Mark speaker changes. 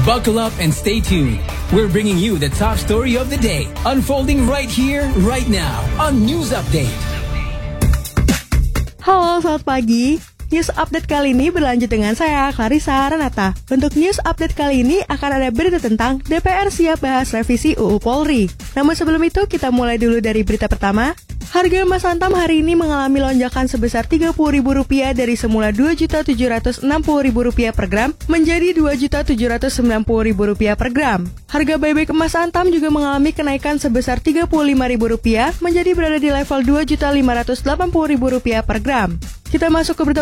Speaker 1: Buckle up and stay tuned. We're bringing you the top story of the day, unfolding right here, right now, on News Update.
Speaker 2: Halo, selamat pagi. News Update kali ini berlanjut dengan saya, Clarissa Renata. Untuk News Update kali ini akan ada berita tentang DPR siap bahas revisi UU Polri. Namun sebelum itu, kita mulai dulu dari berita pertama. Harga emas antam hari ini mengalami lonjakan sebesar Rp30.000 dari semula Rp2.760.000 per gram menjadi Rp2.790.000 per gram. Harga bebek emas antam juga mengalami kenaikan sebesar Rp35.000 menjadi berada di level Rp2.580.000 per gram. Kita masuk ke berita